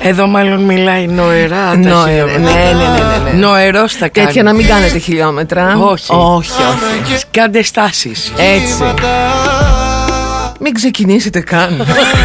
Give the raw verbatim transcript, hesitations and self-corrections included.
Εδώ μάλλον μιλάει νοερά. Νοερά, ναι, ναι, ναι, ναι. Νοερός θα κάνει. Τέτοια να μην κάνετε χιλιόμετρα. Όχι. Όχι, όχι. Κάντε στάσεις. Έτσι. Μην ξεκινήσετε καν.